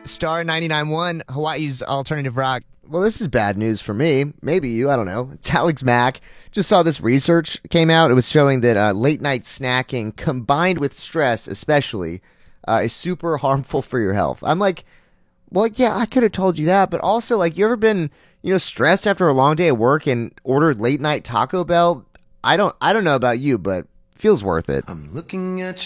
Star 99.1, Hawaii's alternative rock. Well, this is bad news for me. Maybe you, I don't know. It's Alex Mack. Just saw this research came out. It was showing that late night snacking combined with stress especially is super harmful for your health. I'm like, well, yeah, I could have told you that. But also, like, you ever been, stressed after a long day at work and ordered late night Taco Bell? I don't know about you, but feels worth it. I'm looking at